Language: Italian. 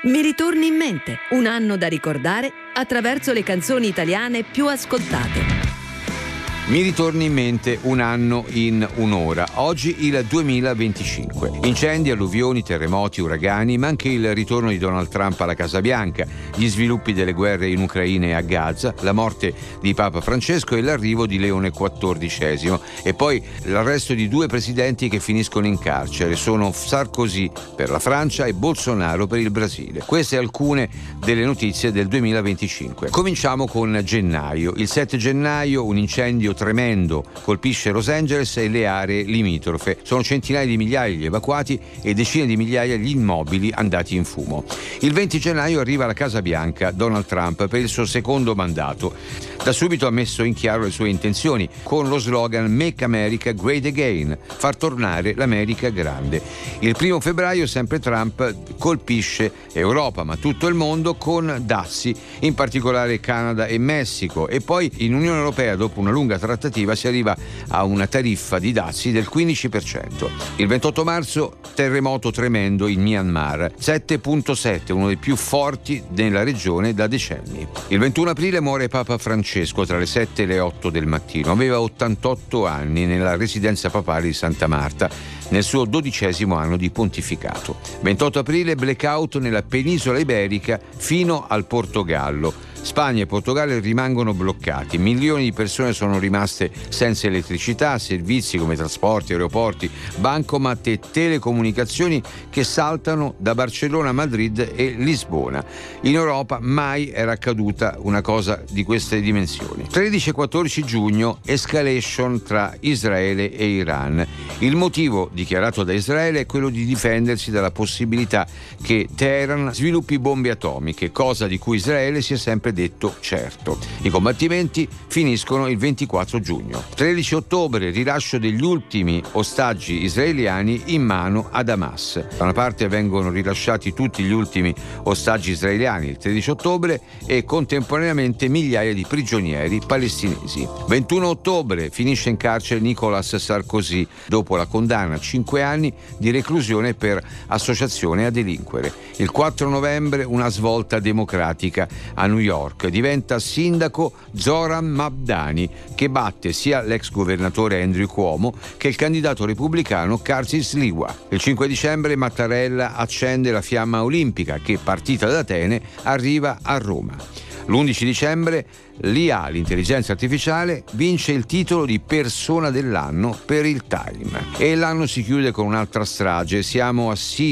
Mi ritorni in mente, un anno da ricordare attraverso le canzoni italiane più ascoltate. Mi ritorni in mente un anno in un'ora. Oggi il 2025. Incendi, alluvioni, terremoti, uragani, ma anche il ritorno di Donald Trump alla Casa Bianca, gli sviluppi delle guerre in Ucraina e a Gaza, la morte di Papa Francesco e l'arrivo di Leone XIV. E poi l'arresto di 2 presidenti che finiscono in carcere. Sono Sarkozy per la Francia e Bolsonaro per il Brasile. Queste alcune delle notizie del 2025. Cominciamo con gennaio. Il 7 gennaio un incendio tremendo colpisce Los Angeles e le aree limitrofe. Sono centinaia di migliaia gli evacuati e decine di migliaia gli immobili andati in fumo. Il 20 gennaio arriva alla Casa Bianca Donald Trump per il suo secondo mandato. Da subito ha messo in chiaro le sue intenzioni con lo slogan Make America Great Again, far tornare l'America grande. Il 1 febbraio sempre Trump colpisce Europa, ma tutto il mondo con dazi, in particolare Canada e Messico, e poi in Unione Europea dopo una lunga trattativa si arriva a una tariffa di dazi del 15%. Il 28 marzo terremoto tremendo in Myanmar, 7.7, uno dei più forti nella regione da decenni. Il 21 aprile muore Papa Francesco tra le 7 e le 8 del mattino. Aveva 88 anni nella residenza papale di Santa Marta, nel suo 12° anno di pontificato. 28 aprile blackout nella penisola iberica fino al Portogallo. Spagna e Portogallo rimangono bloccati, milioni di persone sono rimaste senza elettricità, servizi come trasporti, aeroporti, bancomat e telecomunicazioni che saltano da Barcellona a Madrid e Lisbona. In Europa mai era accaduta una cosa di queste dimensioni. 13 e 14 giugno, escalation tra Israele e Iran. Il motivo dichiarato da Israele è quello di difendersi dalla possibilità che Teheran sviluppi bombe atomiche, cosa di cui Israele si è sempre detto certo. I combattimenti finiscono il 24 giugno. 13 ottobre, rilascio degli ultimi ostaggi israeliani in mano ad Hamas. Da una parte vengono rilasciati tutti gli ultimi ostaggi israeliani il 13 ottobre e contemporaneamente migliaia di prigionieri palestinesi. 21 ottobre finisce in carcere Nicolas Sarkozy dopo la condanna a 5 anni di reclusione per associazione a delinquere. Il 4 novembre una svolta democratica a New York. Diventa sindaco Zoran Mamdani, che batte sia l'ex governatore Andrew Cuomo che il candidato repubblicano Karcis Liwa. Il 5 dicembre Mattarella accende la fiamma olimpica che, partita da Atene, arriva a Roma. L'11 dicembre l'IA, l'intelligenza artificiale, vince il titolo di persona dell'anno per il Time. E l'anno si chiude con un'altra strage. Siamo a